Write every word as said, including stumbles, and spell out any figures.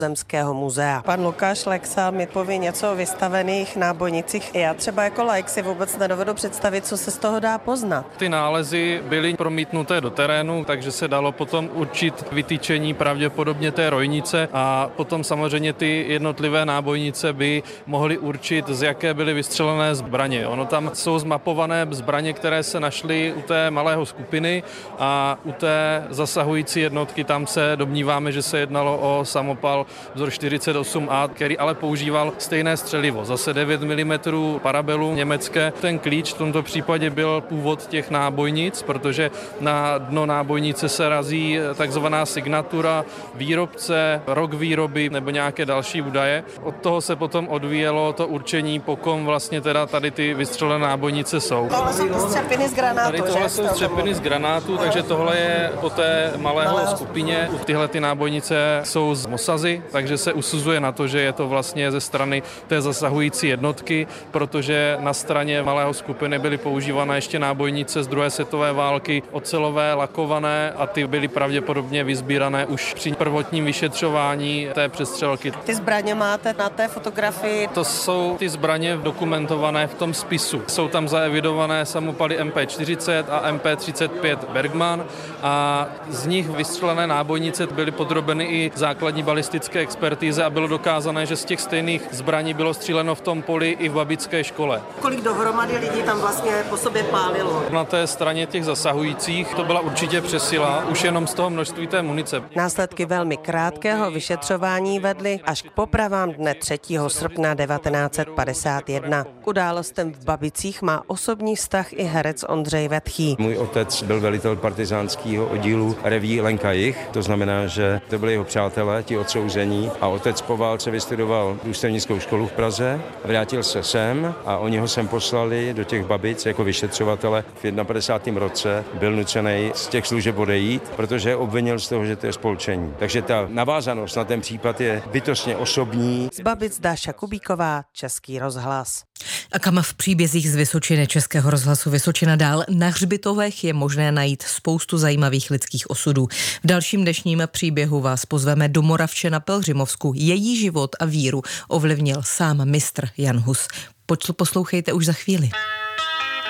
Zemského muzea. Pan Lukáš Lexa mi poví něco o vystavených nábojnicích. Já třeba jako laik si vůbec nedovedu představit, co se z toho dá poznat. Ty nálezy byly promítnuté do terénu, takže se dalo potom určit vytýčení pravděpodobně té rojnice a potom samozřejmě ty jednotlivé nábojnice by mohly určit, z jaké byly vystřelené zbraně. Ono tam jsou zmapované zbraně, které se našly u té malého skupiny a u té zasahující jednotky tam se domníváme, že se jednalo o samopal vzor čtyřicet osm A, který ale používal stejné střelivo, zase devět milimetrů parabelu německé. Ten klíč v tomto případě byl původ těch nábojnic, protože na dno nábojnice se razí takzvaná signatura výrobce, rok výroby nebo nějaké další údaje. Od toho se potom odvíjelo to určení, po kom vlastně teda tady ty vystřelené nábojnice jsou. Tohle jsou ty střepiny z granátu, Tady tohle že? jsou střepiny z granátu, takže tohle je po té malého, malého skupině. Tyhle ty nábojnice jsou z Mosazy, takže se usuzuje na to, že je to vlastně ze strany té zasahující jednotky, protože na straně malého skupiny byly používané ještě nábojnice z druhé světové války, ocelové, lakované a ty byly pravděpodobně vysbírané už při prvotním vyšetřování té přestřelky. Ty zbraně máte na té fotografii? To jsou ty zbraně dokumentované v tom spisu. Jsou tam zaevidované samopaly M P čtyřicet a M P třicet pět Bergmann a z nich vystřelené nábojnice byly podrobeny i základní balistické expertíze a bylo dokázané, že z těch stejných zbraní bylo stříleno v tom poli i v babické škole. Kolik dohromady lidí tam vlastně po sobě pálilo? Na té straně těch zasahujících to byla určitě přesila, už jenom z toho množství té munice. Následky velmi krátkého vyšetřování vedly až k popravám dne třetího srpna devatenáct set padesát jedna. K událostem v Babicích má osobní vztah i herec Ondřej Vetchý. Můj otec byl velitel partizánského oddílu reví Lenka Jich, to znamená, že to byli jeho přátelé, ti odsouzení, a otec po válce vystudoval důstojnickou školu v Praze, vrátil se sem a oni ho sem poslali do těch Babic jako vyšetřovatele. V padesátém prvním roce byl nucený z těch služeb odejít, protože obvinil z toho, že to je spolčení. Takže ta navázanost na ten případ je bytostně osobní. Z Babic Dáša Kubíková, Český rozhlas. A kam v příbězích z Vysočiny Českého rozhlasu Vysočina dál? Na hřbitovech je možné najít spoustu zajímavých lidských osudů. V dalším dnešním příběhu vás pozveme do Moravče na Pelhřimovsku. Její život a víru ovlivnil sám mistr Jan Hus. Poslouchejte už za chvíli.